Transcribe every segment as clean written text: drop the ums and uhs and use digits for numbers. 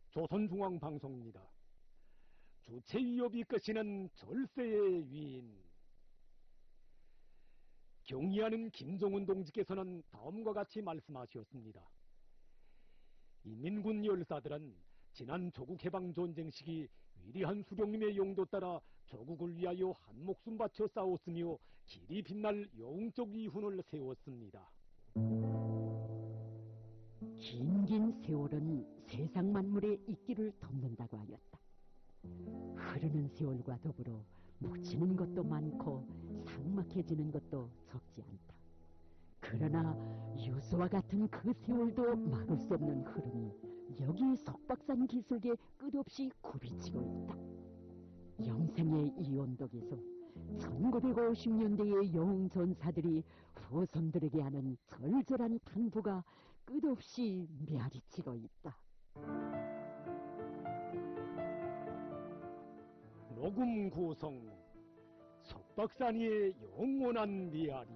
조선중앙방송입니다. 주체위협이 끝이는 절세의 위인. 경의하는 김정은 동지께서는 다음과 같이 말씀하셨습니다. 인민군 열사들은 지난 조국해방전쟁 시기 위대한 수령님의 용도 따라 조국을 위하여 한 목숨 바쳐 싸웠으며 길이 빛날 영웅적 이훈을 세웠습니다. 긴긴 세월은 세상 만물의 있기를 덮는다고 하였다. 흐르는 세월과 더불어 묻히는 것도 많고 삭막해지는 것도 적지 않다. 그러나 유수와 같은 그 세월도 막을 수 없는 흐름이 여기 석박산 기슭에 끝없이 굽이치고 있다. 영생의 이 언덕에서 1950년대의 영웅 전사들이 후손들에게 하는 절절한 탄부가 끝없이 메아리치고 있다. 녹음 구성 석박산이의 영원한 메아리.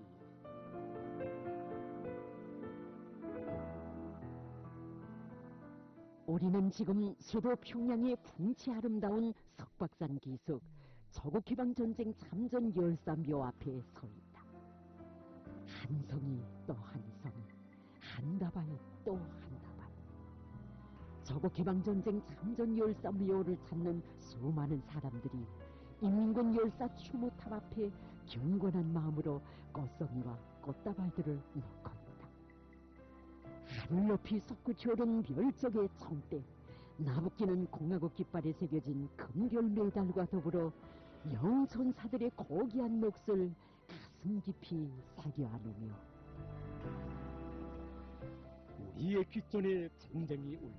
우리는 지금 수도 평양의 풍치 아름다운 석박산 기슭 조국해방전쟁 참전 열사묘 앞에 서 있다. 한 성이 또 한 성이, 한 다발 또 한 다발. 조국해방전쟁 참전 열사묘를 찾는 수많은 사람들이 인민군 열사 추모탑 앞에 경건한 마음으로 꽃송이와 꽃다발들을 놓고 있다. 하늘 높이 솟구치 오른 멸적의 총대, 나부끼는 공화국 깃발에 새겨진 금결 메달과 더불어 영웅전사들의 고귀한 몫을 가슴 깊이 새겨 안으며 우리의 귓전에 쟁쟁이 울려